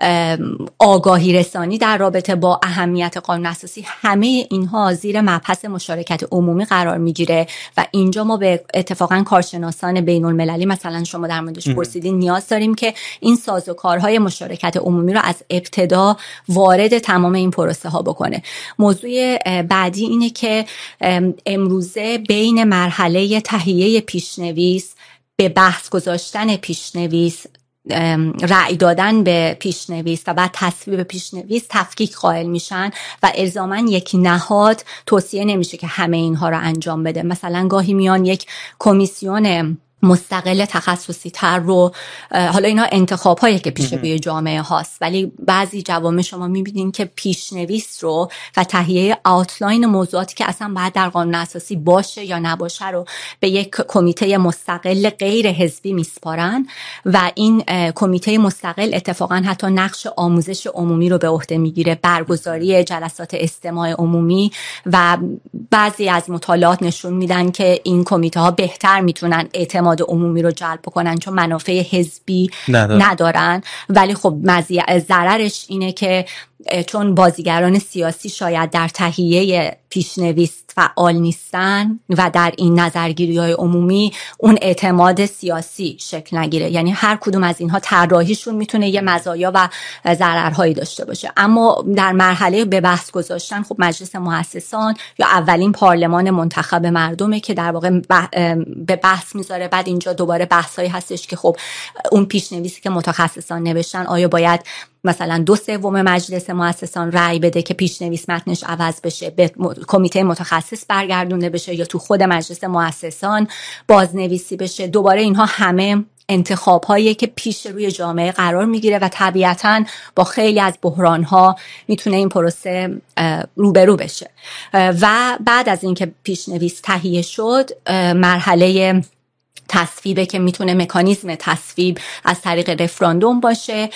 آگاهی رسانی در رابطه با اهمیت قانون اساسی، همه اینها زیر مبحث مشارکت عمومی قرار میگیره و اینجا ما به اتفاقا کارشناسان بین المللی مثلا شما در موردش پرسیدین نیاز داریم که این سازوکارهای مشارکت عمومی رو از ابتدا وارد تمام این پروسه ها بکنه. موضوع بعدی اینه که امروزه بین مرحله تهیه پیشنویس به بحث گذاشتن پیشنویس، رأی دادن به پیشنویس و بعد تصویب پیشنویس تفکیک قائل میشن و الزاماً یک نهاد توصیه نمیشه که همه اینها رو انجام بده. مثلا گاهی میان یک کمیسیون مستقل تخصصی تر رو، حالا اینا انتخاب هایی که پیش روی جامعه هاست، ولی بعضی جوامع شما میبینین که پیشنویس رو و تهیه آوتلاین موضوعاتی که اصلا باید در قانون اساسی باشه یا نباشه رو به یک کمیته مستقل غیر حزبی میسپارن و این کمیته مستقل اتفاقا حتی نقش آموزش عمومی رو به عهده میگیره، برگزاری جلسات استماع عمومی، و بعضی از مطالعات نشون میدن که این کمیته ها بهتر میتونن اعتماد عمومی رو جلب کنن چون منافع حزبی ندارن. ولی خب ضررش اینه که چون بازیگران سیاسی شاید در تهیه پیشنویس فعال نیستن و در این نظرگیری‌های عمومی اون اعتماد سیاسی شکل نگیره. یعنی هر کدوم از اینها طراحیشون میتونه یه مزایا و ضررهایی داشته باشه. اما در مرحله به بحث گذاشتن خب مجلس مؤسسان یا اولین پارلمان منتخب مردمه که در واقع به بحث میذاره. بعد اینجا دوباره بحثایی هستش که خب اون پیشنویسی که متخصصان نوشتن آیا باید مثلا 2/3 مجلس مؤسسان رأی بده که پیشنویس متنش عوض بشه، به کمیته متخصص برگردونده بشه، یا تو خود مجلس مؤسسان بازنویسی بشه. دوباره اینها همه انتخاب هایی که پیش روی جامعه قرار میگیره و طبیعتاً با خیلی از بحران ها میتونه این پروسه روبرو بشه. و بعد از اینکه پیشنویس تهیه شد، مرحله تصویبه که میتونه مکانیزم تصویب از طریق رفراندوم باشه،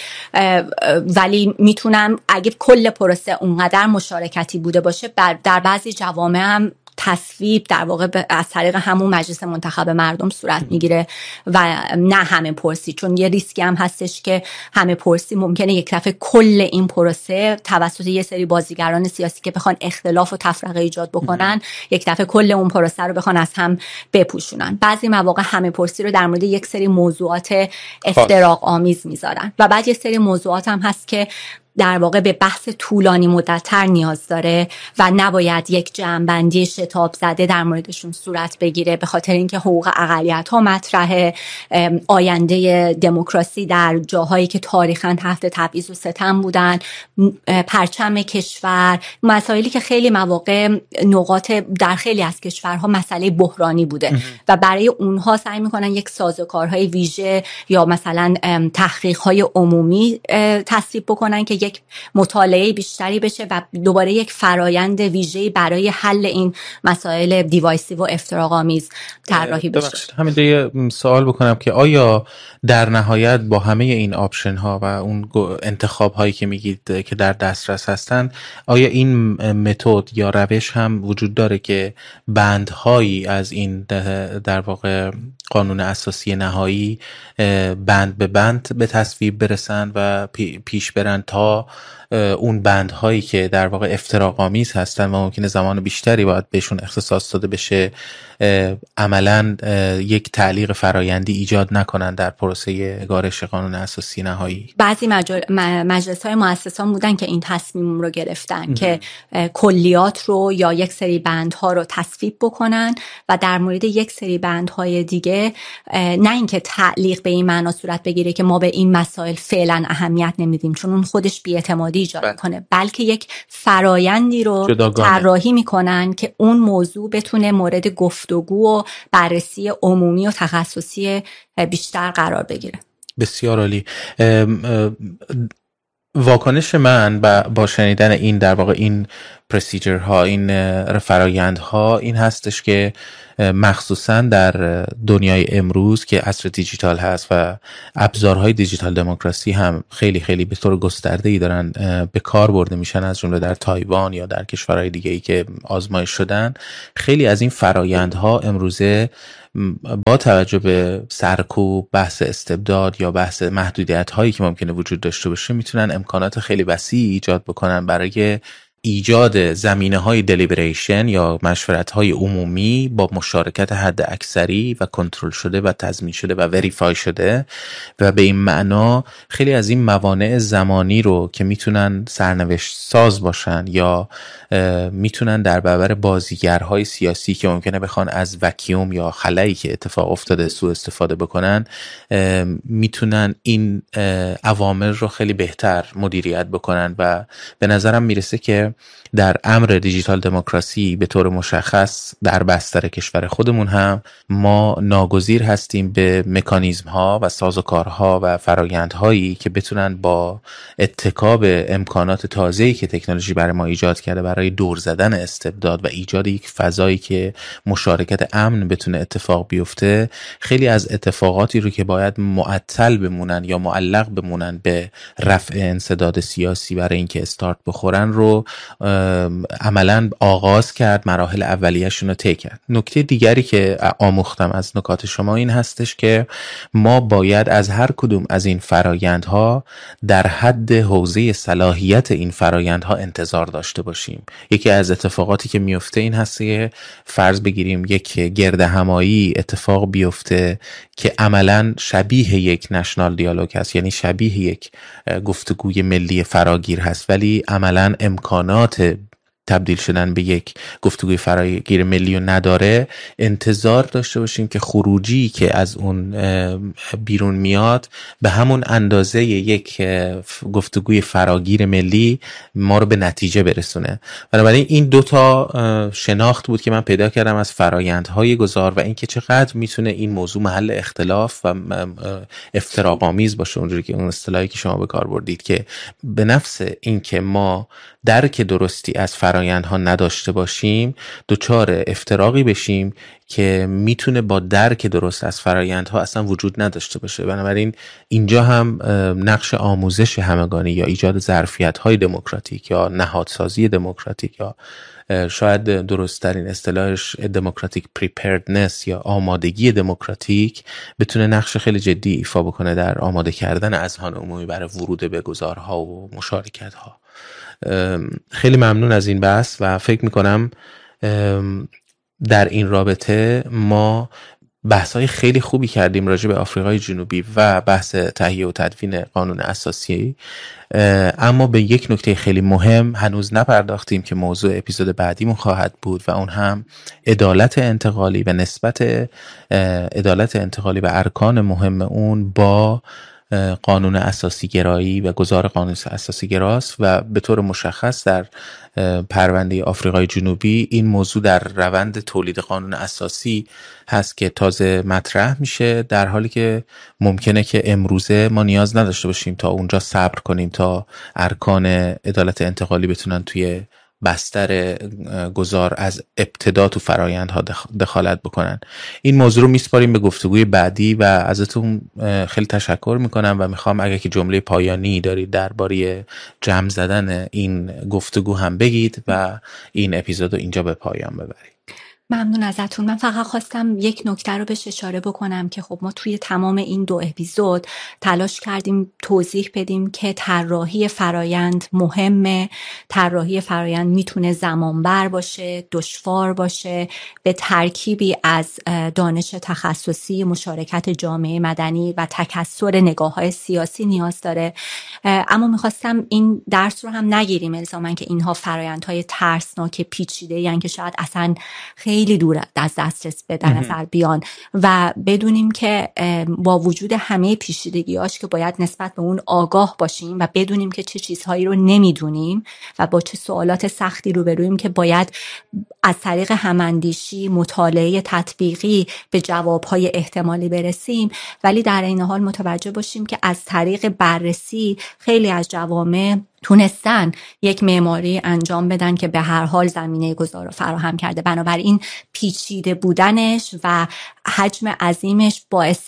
ولی میتونم اگه کل پروسه اونقدر مشارکتی بوده باشه در بعضی جوامع هم تصویب در واقع از طریق همون مجلس منتخب مردم صورت میگیره و نه همه پرسی، چون یه ریسکی هم هستش که همه پرسی ممکنه یک دفعه کل این پروسه توسط یه سری بازیگران سیاسی که بخوان اختلاف و تفرقه ایجاد بکنن یک دفعه کل اون پروسه رو بخوان از هم بپوشونن. بعضی مواقع همه پرسی رو در مورد یک سری موضوعات افتراق آمیز میذارن و بعد یه سری موضوعات هم هست که در واقع به بحث طولانی مدت‌تر نیاز داره و نباید یک جمع‌بندی شتاب زده در موردشون صورت بگیره، به خاطر اینکه حقوق اقلیت‌ها مطرحه، آینده دموکراسی در جاهایی که تاریخاً تحت تبعیض و ستم بودن، پرچم کشور، مسائلی که خیلی مواقع نقاط در خیلی از کشورها مسئله بحرانی بوده و برای اونها سعی می‌کنن یک سازوکارهای ویژه یا مثلا تحقیق‌های عمومی تصویب بکنن که یک مطالعه بیشتری بشه و دوباره یک فرایند ویژه‌ای برای حل این مسائل دیوایسیو و افتراق‌آمیز طراحی بشه. همین یه سوال بکنم که آیا در نهایت با همه این آپشن ها و اون انتخاب هایی که میگید که در دسترس هستن، آیا این متد یا روش هم وجود داره که بندهایی از این در واقع قانون اساسی نهایی بند به بند به تصویب برسن و پیش برن تا اون بندهایی که در واقع افتراق‌آمیز هستن و ممکنه زمان بیشتری باید بهشون اختصاص داده بشه عملاً یک تعلیق فرایندی ایجاد نکنن در پروسه نگارش قانون اساسی نهایی؟ بعضی مجلس‌های مؤسسان بودن که این تصمیم رو گرفتن که کلیات رو یا یک سری بندها رو تصویب بکنن و در مورد یک سری بندهای دیگه نه اینکه تعلیق به این معنا صورت بگیره که ما به این مسائل فعلا اهمیت نمیدیم چون اون خودش بی‌اعتمادی ایجاد میکنه، بلکه یک فرایندی رو طراحی میکنن که اون موضوع بتونه مورد گفتگو و بررسی عمومی و تخصصی بیشتر قرار بگیره. بسیار عالی. واکنش من با شنیدن این در واقع این پروسیجر ها، این فرایند ها این هستش که مخصوصا در دنیای امروز که عصر دیجیتال هست و ابزارهای دیجیتال دموکراسی هم خیلی خیلی به طور گسترده‌ای دارن به کار برده میشن، از جمله در تایوان یا در کشورهای دیگه‌ای که آزمایش شدن، خیلی از این فرایندها امروزه با توجه به سرکوب، بحث استبداد یا بحث محدودیت هایی که ممکنه وجود داشته باشه میتونن امکانات خیلی وسیعی ایجاد بکنن برای ایجاد زمینه‌های دلیبریشن یا مشورت‌های عمومی با مشارکت حد اکثری و کنترل شده و تضمین شده و وریفای شده و به این معنا خیلی از این موانع زمانی رو که میتونن سرنوشت ساز باشن یا میتونن در برابر بازیگرهای سیاسی که ممکنه بخوان از وکیوم یا خلایی که اتفاق افتاده سوء استفاده بکنن، میتونن این عوامل رو خیلی بهتر مدیریت بکنن و به نظرم میرسه که در امر دیجیتال دموکراسی به طور مشخص در بستر کشور خودمون هم ما ناگزیر هستیم به مکانیزم ها و سازوکارها و فرایندهایی که بتونن با اتکا به امکانات تازه‌ای که تکنولوژی برای ما ایجاد کرده برای دور زدن استبداد و ایجاد یک فضایی که مشارکت امن بتونه اتفاق بیفته، خیلی از اتفاقاتی رو که باید معطل بمونن یا معلق بمونن به رفع انسداد سیاسی برای اینکه استارت بخورن رو عملاً آغاز کرد، مراحل اولیه‌شون رو طی کرد. نکته دیگری که آموختم از نکات شما این هستش که ما باید از هر کدوم از این فرایندها در حد حوزه صلاحیت این فرایندها انتظار داشته باشیم. یکی از اتفاقاتی که میفته این هست که فرض بگیریم یک گردهمایی اتفاق بیفته که عملاً شبیه یک نشنال دیالوگ هست، یعنی شبیه یک گفتگوی ملی فراگیر هست، ولی عملاً امکانات تبدیل شدن به یک گفتگوی فراگیر ملی رو نداره. انتظار داشته باشیم که خروجی که از اون بیرون میاد به همون اندازه یک گفتگوی فراگیر ملی ما رو به نتیجه برسونه. بنابراین این دوتا شناخت بود که من پیدا کردم از فرایندهای گذار و اینکه چقدر میتونه این موضوع محل اختلاف و افتراق‌آمیز باشه، اونجوری که اون اصطلاحی که شما به کار بردید که به نفس اینکه ما درک درستی از فرایندها نداشته باشیم دچار افتراقی بشیم که میتونه با درک درست از فرایندها اصلا وجود نداشته باشه. بنابراین اینجا هم نقش آموزش همگانی یا ایجاد ظرفیت‌های دموکراتیک یا نهادسازی دموکراتیک یا شاید درست‌ترین اصطلاحش دموکراتیک پریپردنس یا آمادگی دموکراتیک بتونه نقش خیلی جدی ایفا بکنه در آماده کردن اذهان عمومی برای ورود به گذارها و مشارکت‌ها. خیلی ممنون از این بحث و فکر میکنم در این رابطه ما بحث‌های خیلی خوبی کردیم راجع به آفریقای جنوبی و بحث تهیه و تدوین قانون اساسی، اما به یک نکته خیلی مهم هنوز نپرداختیم که موضوع اپیزود بعدیمون خواهد بود و اون هم عدالت انتقالی و نسبت عدالت انتقالی و ارکان مهم اون با قانون اساسی گرایی و گذار قانون اساسی گراست و به طور مشخص در پرونده آفریقای جنوبی این موضوع در روند تولید قانون اساسی هست که تازه مطرح میشه، در حالی که ممکنه که امروزه ما نیاز نداشته باشیم تا اونجا صبر کنیم تا ارکان عدالت انتقالی بتونن توی بستر گذار از ابتدا تو فرایندها دخالت بکنن. این موضوع رو میسپاریم به گفتگوی بعدی و ازتون خیلی تشکر میکنم و میخوام اگه که جمله پایانی دارید درباره جمع زدن این گفتگو هم بگید و این اپیزود رو اینجا به پایان ببرید. ممنون ازتون. من فقط خواستم یک نکته رو بهش اشاره بکنم که خب ما توی تمام این 2 اپیزود تلاش کردیم توضیح بدیم که طراحی فرایند مهمه، طراحی فرایند میتونه زمانبر باشه، دشوار باشه، به ترکیبی از دانش تخصصی، مشارکت جامعه مدنی و تکثر نگاه‌های سیاسی نیاز داره. اما میخواستم این درس رو هم نگیریم الزاماً که اینها فرایندهای ترسناک پیچیده یعنی که شاید اصلا خیلی دور از دسترس به در نظر بیان و بدونیم که با وجود همه پیچیدگی‌هاش که باید نسبت به اون آگاه باشیم و بدونیم که چه چیزهایی رو نمیدونیم و با چه سوالات سختی روبرویم که باید از طریق هماندیشی، مطالعه تطبیقی به جوابهای احتمالی برسیم، ولی در این حال متوجه باشیم که از طریق بررسی خیلی از جوامع تونستن یک معماری انجام بدن که به هر حال زمینه گذار رو فراهم کرده. بنابراین پیچیده بودنش و حجم عظیمش باعث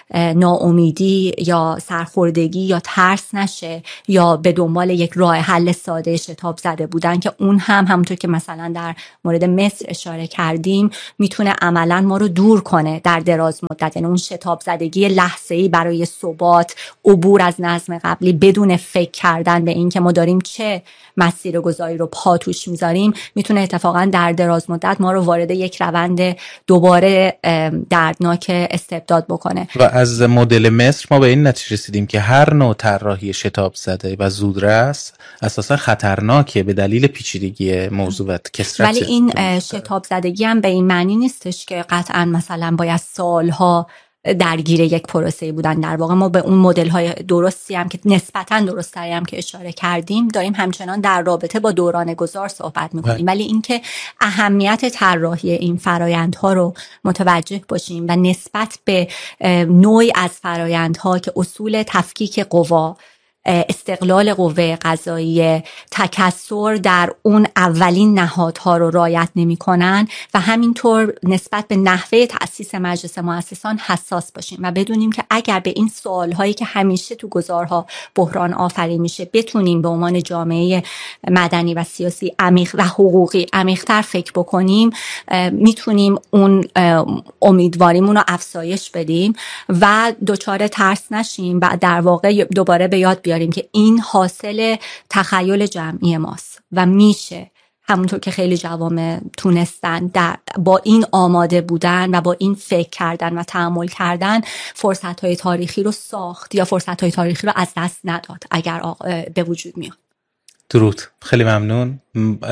ناامیدی یا سرخوردگی یا ترس نشه یا به دنبال یک راه حل ساده شتاب زده بودن که اون هم همونطور که مثلا در مورد مصر اشاره کردیم میتونه عملا ما رو دور کنه در دراز مدت. یعنی اون شتاب زدگی لحظه‌ای برای ثبات، عبور از نظم قبلی بدون فکر کردن به این که ما داریم چه مسیر گذاری رو پا توش میذاریم میتونه اتفاقا در دراز مدت ما رو وارد یک روند دوباره دردناک استبداد بکنه. و از مدل مصر ما به این نتیجه رسیدیم که هر نوع طراحی شتاب زده و زودرس اساسا خطرناکه به دلیل پیچیدگی موضوع و کثرت. ولی این شتاب زدگی هم به این معنی نیستش که قطعا مثلا باید سالها درگیر یک پروسه بودن. در واقع ما به اون مدل‌های درستی هم که نسبتاً درست‌تری هم که اشاره کردیم داریم همچنان در رابطه با دوران گذار صحبت می‌کنیم، ولی اینکه اهمیت طراحی این فرآیندها رو متوجه باشیم و نسبت به نوعی از فرآیندها که اصول تفکیک قوا، استقلال قوه قضاییه، تکثر در اون اولین نهادها رو رعایت نمی‌کنن و همینطور نسبت به نحوه تأسیس مجلس مؤسسان حساس باشیم و بدونیم که اگر به این سوال‌هایی که همیشه تو گذارها بحران آفرین میشه بتونیم به عنوان جامعه مدنی و سیاسی عمیق و حقوقی عمیق‌تر فکر بکنیم میتونیم اون امیدواریمون رو افزایش بدیم و دچار ترس نشیم و در واقع دوباره به یاد بیاریم که این حاصل تخیل جمعی ماست و میشه همونطور که خیلی جوامع تونستن با این آماده بودن و با این فکر کردن و تأمل کردن فرصت‌های تاریخی رو ساخت یا فرصت‌های تاریخی رو از دست نداد اگر به وجود میاد. درود، خیلی ممنون.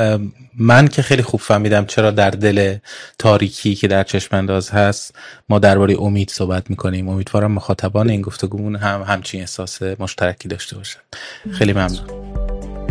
من که خیلی خوب فهمیدم چرا در دل تاریکی که در چشمانداز هست ما درباره امید صحبت میکنیم. امیدوارم مخاطبان این گفتگومون هم همچین احساس مشترکی داشته باشن. خیلی ممنون.